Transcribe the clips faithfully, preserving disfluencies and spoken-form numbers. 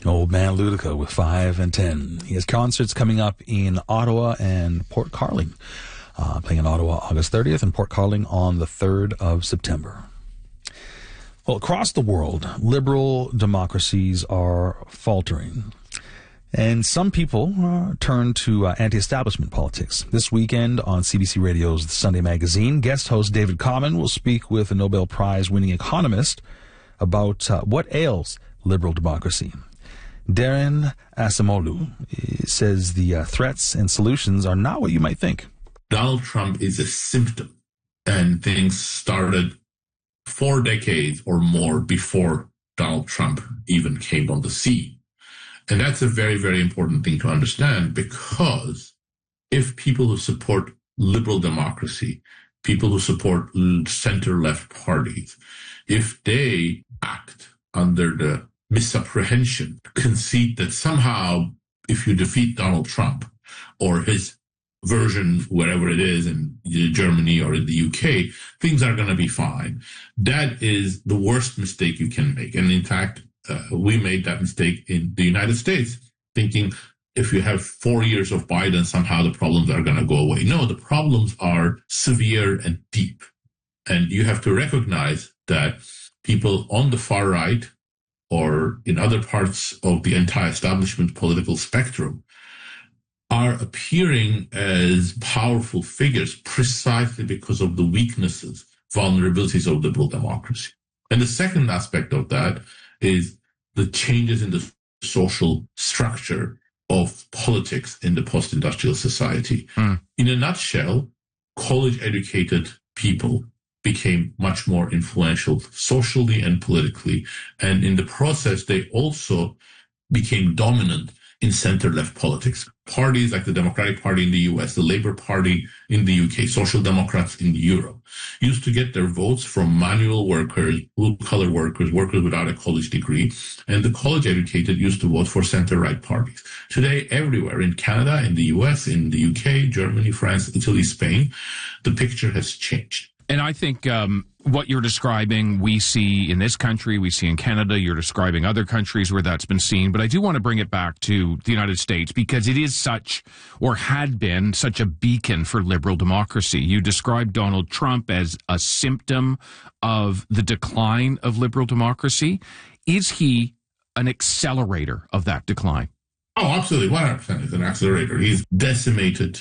Old Man Ludica with five and ten. He has concerts coming up in Ottawa and Port Carling. Uh, playing in Ottawa August thirtieth and Port Carling on the third of September. Well, across the world, liberal democracies are faltering. And some people uh, turn to uh, anti-establishment politics. This weekend on C B C Radio's The Sunday Magazine, guest host David Common will speak with a Nobel Prize-winning economist about uh, what ails liberal democracy. Daron Acemoglu says the uh, threats and solutions are not what you might think. Donald Trump is a symptom, and things started four decades or more before Donald Trump even came on the scene. And that's a very, very important thing to understand, because if people who support liberal democracy, people who support center-left parties, if they act under the misapprehension, conceit that somehow if you defeat Donald Trump or his version, wherever it is, in Germany or in the U K, things are going to be fine. That is the worst mistake you can make. And in fact, uh, we made that mistake in the United States, thinking if you have four years of Biden, somehow the problems are going to go away. No, the problems are severe and deep. And you have to recognize that people on the far right or in other parts of the anti-establishment political spectrum are appearing as powerful figures precisely because of the weaknesses, vulnerabilities of liberal democracy. And the second aspect of that is the changes in the social structure of politics in the post-industrial society. Mm. In a nutshell, college-educated people became much more influential socially and politically. And in the process, they also became dominant in center-left politics. Parties like the Democratic Party in the U S, the Labour Party in the U K, Social Democrats in Europe, used to get their votes from manual workers, blue-collar workers, workers without a college degree, and the college-educated used to vote for center-right parties. Today, everywhere, in Canada, in the U S, in the U K, Germany, France, Italy, Spain, the picture has changed. And I think um, what you're describing, we see in this country, we see in Canada, you're describing other countries where that's been seen. But I do want to bring it back to the United States because it is such, or had been, such a beacon for liberal democracy. You described Donald Trump as a symptom of the decline of liberal democracy. Is he an accelerator of that decline? Oh, absolutely. one hundred percent is an accelerator. He's decimated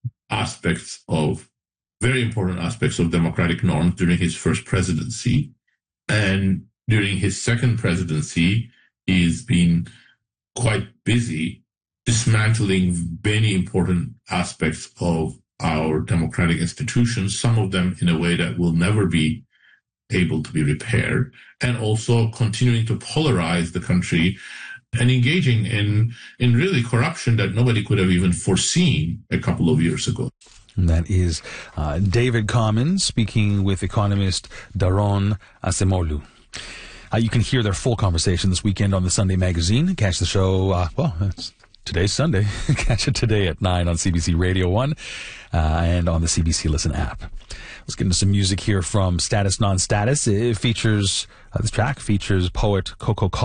aspects of very important aspects of democratic norms during his first presidency. And during his second presidency, he's been quite busy dismantling many important aspects of our democratic institutions, some of them in a way that will never be able to be repaired, and also continuing to polarize the country and engaging in, in really corruption that nobody could have even foreseen a couple of years ago. And that is uh, David Common speaking with economist Daron Acemoglu. Uh, you can hear their full conversation this weekend on the Sunday Magazine. Catch the show, uh, well, it's today's Sunday. Catch it today at nine on C B C Radio one uh, and on the C B C Listen app. Let's get into some music here from Status Non-Status. It features, uh, this track features poet Coco